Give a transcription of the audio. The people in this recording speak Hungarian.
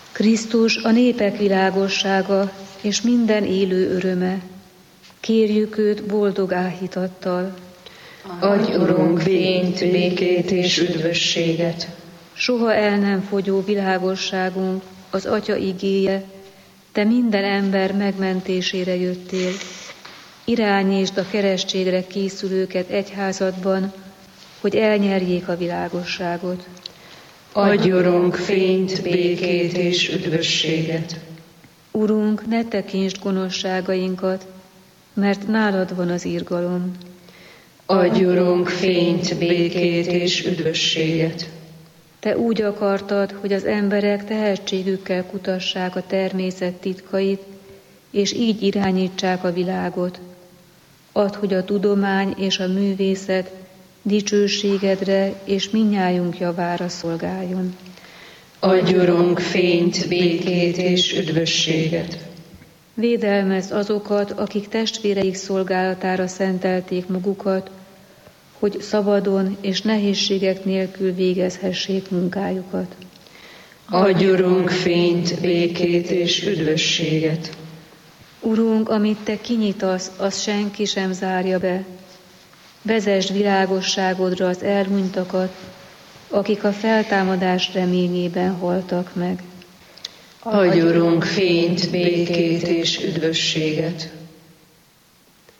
Krisztus a népek világossága és minden élő öröme. Kérjük őt boldog áhítattal. Adj, Urunk, fényt, békét és üdvösséget. Soha el nem fogyó világosságunk, az Atya igéje, te minden ember megmentésére jöttél. Irányítsd a keresztségre készülőket egyházadban, hogy elnyerjék a világosságot. Adj, Urunk, fényt, békét és üdvösséget. Urunk, ne tekintsd gonoszságainkat, mert nálad van az irgalom. Adj, Urunk, fényt, békét és üdvösséget. Te úgy akartad, hogy az emberek tehetségükkel kutassák a természet titkait, és így irányítsák a világot. Add, hogy a tudomány és a művészet dicsőségedre és mindnyájunk javára szolgáljon. Adj, Urunk, fényt, békét és üdvösséget. Védelmezd azokat, akik testvéreik szolgálatára szentelték magukat, hogy szabadon és nehézségek nélkül végezhessék munkájukat. Adj, Urunk, fényt, békét és üdvösséget. Urunk, amit te kinyitasz, azt senki sem zárja be. Vezesd világosságodra az elhunytakat, akik a feltámadás reményében haltak meg. Adj, Urunk, fényt, békét és üdvösséget.